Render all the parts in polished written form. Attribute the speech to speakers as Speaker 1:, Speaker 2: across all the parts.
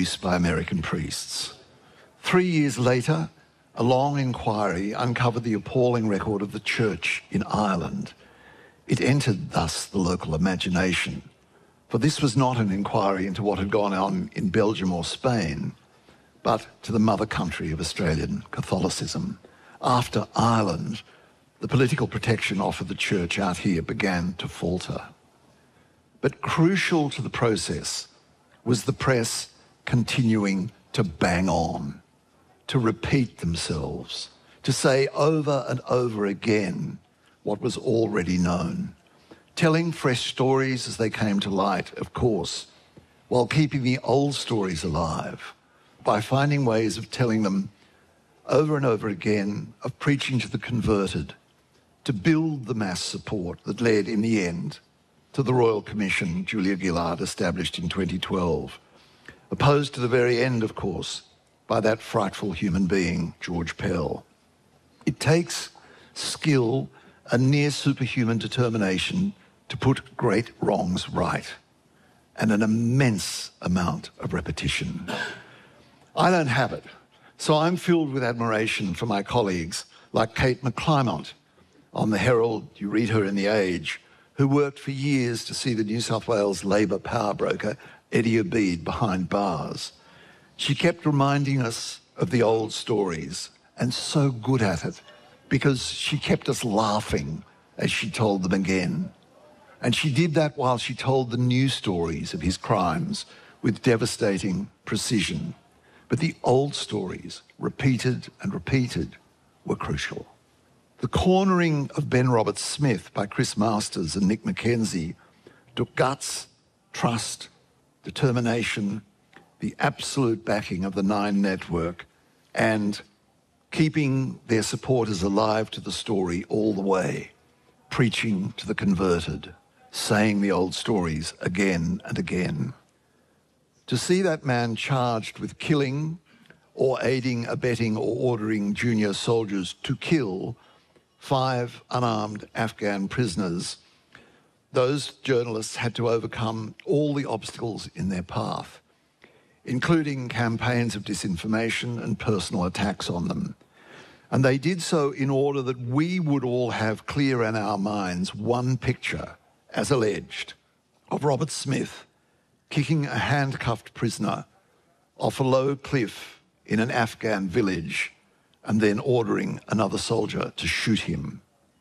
Speaker 1: abuse by American priests. 3 years later, a long inquiry uncovered the appalling record of the church in Ireland. It entered thus the local imagination, for this was not an inquiry into what had gone on in Belgium or Spain, but to the mother country of Australian Catholicism. After Ireland, the political protection offered the church out here began to falter. But crucial to the process was the press continuing to bang on, to repeat themselves, to say over and over again what was already known, telling fresh stories as they came to light, of course, while keeping the old stories alive by finding ways of telling them over and over again, of preaching to the converted, to build the mass support that led, in the end, to the Royal Commission Julia Gillard established in 2012, opposed to the very end, of course, by that frightful human being, George Pell. It takes skill and near superhuman determination to put great wrongs right, and an immense amount of repetition. I don't have it, so I'm filled with admiration for my colleagues like Kate McClymont on the Herald, you read her in The Age, who worked for years to see the New South Wales Labor power broker Eddie Obeid behind bars. She kept reminding us of the old stories, and so good at it, because she kept us laughing as she told them again. And she did that while she told the new stories of his crimes with devastating precision. But the old stories, repeated and repeated, were crucial. The cornering of Ben Roberts-Smith by Chris Masters and Nick McKenzie took guts, trust, determination, the absolute backing of the Nine Network, and keeping their supporters alive to the story all the way, preaching to the converted, saying the old stories again and again. To see that man charged with killing or aiding, abetting or ordering junior soldiers to kill 5 unarmed Afghan prisoners, those journalists had to overcome all the obstacles in their path, including campaigns of disinformation and personal attacks on them. And they did so in order that we would all have clear in our minds one picture, as alleged, of Robert Smith kicking a handcuffed prisoner off a low cliff in an Afghan village and then ordering another soldier to shoot him.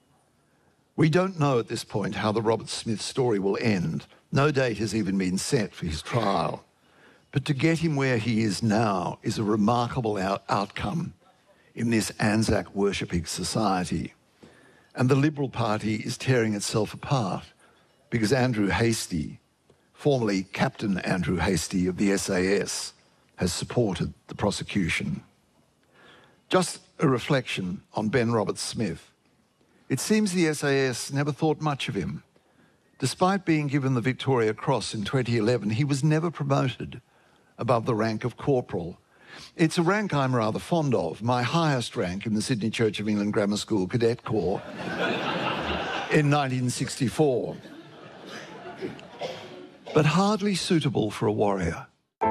Speaker 1: We don't know at this point how the Robert Smith story will end. No date has even been set for his trial. But to get him where he is now is a remarkable outcome in this Anzac worshipping society. And the Liberal Party is tearing itself apart because Andrew Hastie, formerly Captain Andrew Hastie of the SAS, has supported the prosecution. Just a reflection on Ben Roberts-Smith. It seems the SAS never thought much of him. Despite being given the Victoria Cross in 2011, he was never promoted above the rank of corporal. It's a rank I'm rather fond of, my highest rank in the Sydney Church of England Grammar School Cadet Corps in 1964. But hardly suitable for a warrior.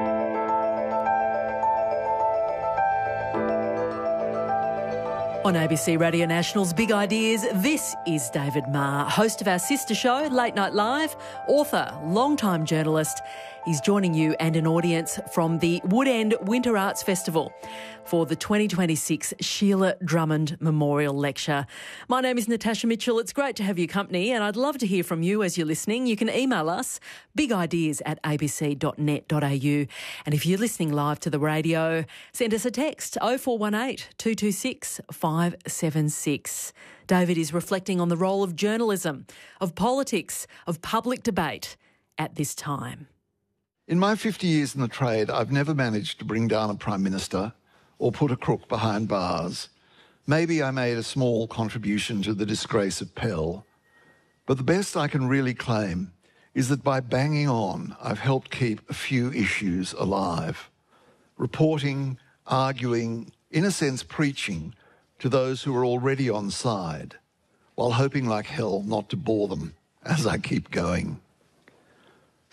Speaker 2: On ABC Radio National's Big Ideas, this is David Marr, host of our sister show, Late Night Live, author, long-time journalist. He's joining you and an audience from the Woodend Winter Arts Festival for the 2026 Sheila Drummond Memorial Lecture. My name is Natasha Mitchell. It's great to have your company and I'd love to hear from you as you're listening. You can email us, bigideas@abc.net.au. And if you're listening live to the radio, send us a text, 0418 226 576. David is reflecting on the role of journalism, of politics, of public debate at this time.
Speaker 1: In my 50 years in the trade, I've never managed to bring down a Prime Minister or put a crook behind bars. Maybe I made a small contribution to the disgrace of Pell, but the best I can really claim is that by banging on, I've helped keep a few issues alive, reporting, arguing, in a sense preaching to those who are already on side, while hoping like hell not to bore them as I keep going.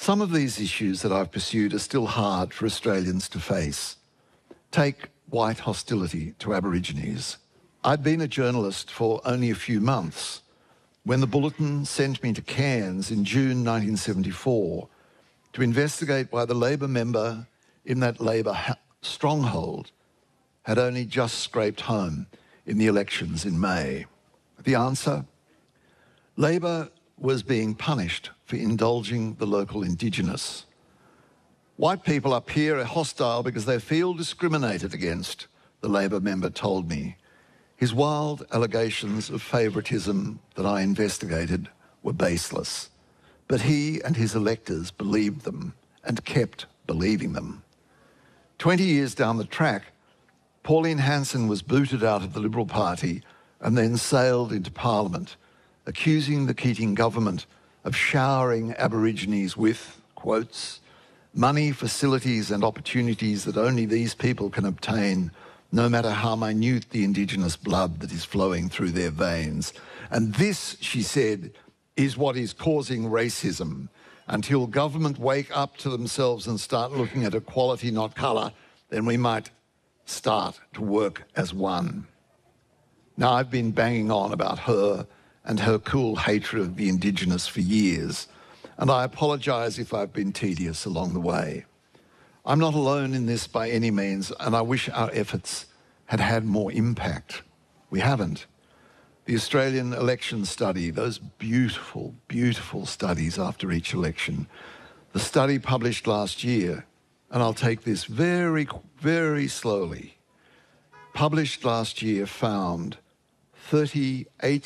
Speaker 1: Some of these issues that I've pursued are still hard for Australians to face. Take white hostility to Aborigines. I'd been a journalist for only a few months when the Bulletin sent me to Cairns in June 1974 to investigate why the Labor member in that Labor stronghold had only just scraped home in the elections in May. The answer? Labor was being punished for indulging the local Indigenous. White people up here are hostile because they feel discriminated against, the Labor member told me. His wild allegations of favouritism that I investigated were baseless, but he and his electors believed them and kept believing them. 20 years down the track, Pauline Hanson was booted out of the Liberal Party and then sailed into Parliament, accusing the Keating government of showering Aborigines with, quotes, money, facilities and opportunities that only these people can obtain, no matter how minute the Indigenous blood that is flowing through their veins. And this, she said, is what is causing racism. Until government wake up to themselves and start looking at equality, not colour, then we might start to work as one. Now, I've been banging on about her and her cool hatred of the Indigenous for years, and I apologise if I've been tedious along the way. I'm not alone in this by any means, and I wish our efforts had had more impact. We haven't. The Australian election study, those beautiful, beautiful studies after each election, the study published last year, and I'll take this very, very slowly, published last year found 38%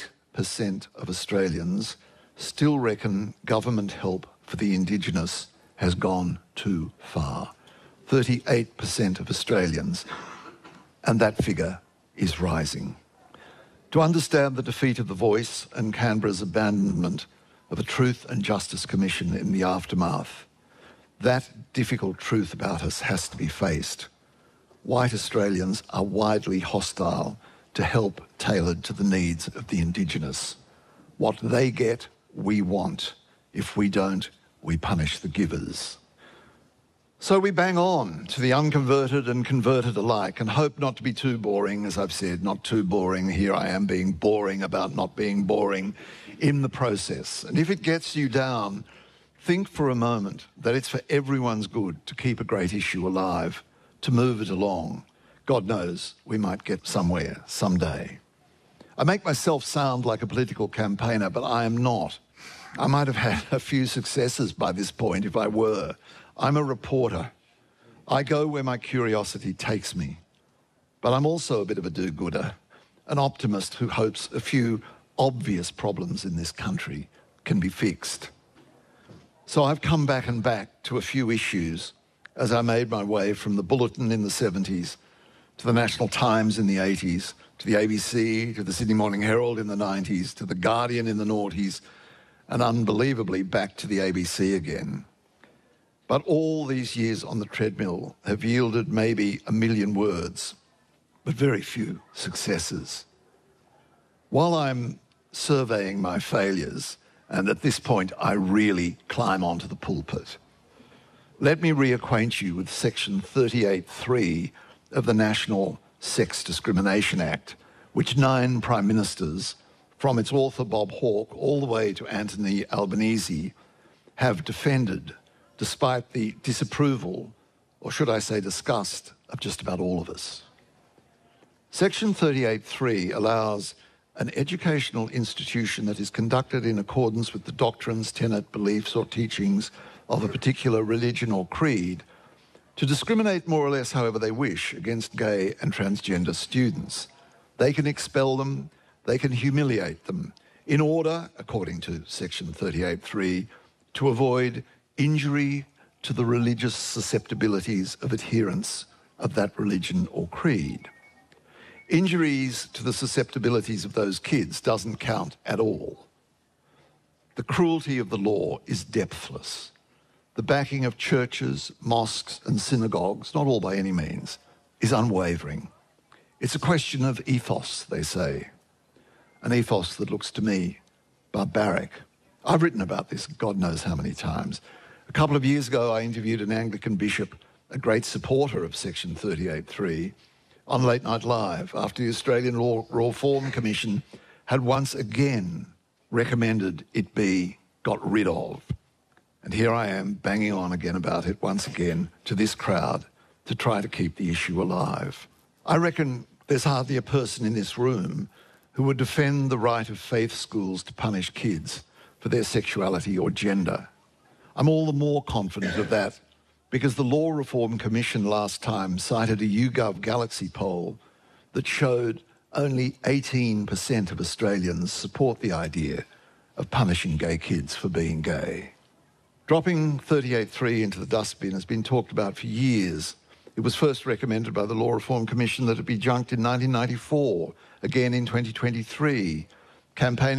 Speaker 1: of Australians still reckon government help for the Indigenous has gone too far. 38% of Australians, and that figure is rising. To understand the defeat of The Voice and Canberra's abandonment of a Truth and Justice Commission in the aftermath, that difficult truth about us has to be faced. White Australians are widely hostile to help tailored to the needs of the Indigenous. What they get, we want. If we don't, we punish the givers. So we bang on to the unconverted and converted alike and hope not to be too boring, as I've said, not too boring. Here I am being boring about not being boring in the process. And if it gets you down, think for a moment that it's for everyone's good to keep a great issue alive, to move it along. God knows we might get somewhere someday. I make myself sound like a political campaigner, but I am not. I might have had a few successes by this point if I were. I'm a reporter. I go where my curiosity takes me. But I'm also a bit of a do-gooder, an optimist who hopes a few obvious problems in this country can be fixed. So I've come back and back to a few issues as I made my way from the Bulletin in the 70s to the National Times in the 80s, to the ABC, to the Sydney Morning Herald in the 90s, to the Guardian in the noughties, and unbelievably back to the ABC again. But all these years on the treadmill have yielded maybe 1 million words, but very few successes. While I'm surveying my failures, and at this point I really climb onto the pulpit, let me reacquaint you with Section 38(3) of the National Sex Discrimination Act, which 9 Prime Ministers, from its author Bob Hawke all the way to Anthony Albanese, have defended despite the disapproval, or should I say disgust, of just about all of us. Section 38(3) allows an educational institution that is conducted in accordance with the doctrines, tenet, beliefs or teachings of a particular religion or creed to discriminate more or less however they wish against gay and transgender students. They can expel them, they can humiliate them, in order, according to Section 38(3), to avoid injury to the religious susceptibilities of adherents of that religion or creed. Injuries to the susceptibilities of those kids doesn't count at all. The cruelty of the law is depthless. The backing of churches, mosques and synagogues, not all by any means, is unwavering. It's a question of ethos, they say. An ethos that looks to me barbaric. I've written about this God knows how many times. A couple of years ago, I interviewed an Anglican bishop, a great supporter of Section 38.3, on Late Night Live after the Australian Law Reform Commission had once again recommended it be got rid of. And here I am banging on again about it once again to this crowd to try to keep the issue alive. I reckon there's hardly a person in this room who would defend the right of faith schools to punish kids for their sexuality or gender. I'm all the more confident of that because the Law Reform Commission last time cited a YouGov Galaxy poll that showed only 18% of Australians support the idea of punishing gay kids for being gay. Dropping 38.3 into the dustbin has been talked about for years. It was first recommended by the Law Reform Commission that it be junked in 1994, again in 2023. Campaigning